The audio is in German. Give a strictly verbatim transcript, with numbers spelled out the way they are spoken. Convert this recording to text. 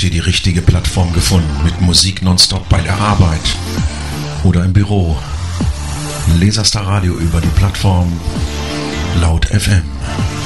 ihr die richtige Plattform gefunden mit Musik nonstop bei der Arbeit oder im Büro. Laserstar Radio über die Plattform Laut F M.